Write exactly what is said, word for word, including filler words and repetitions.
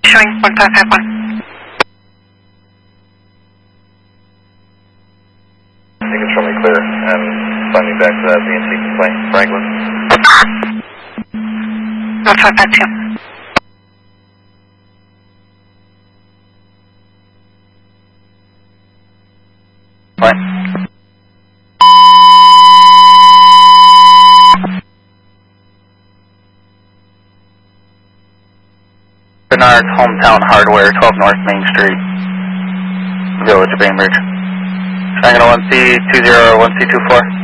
Showing one five five one. You can show me clear and find me back to that B and C complaint. Franklin. one five five two. Fine. Bernard's Hometown Hardware, twelve North Main Street, Village of Bainbridge. Triangle one C two zero one C two four.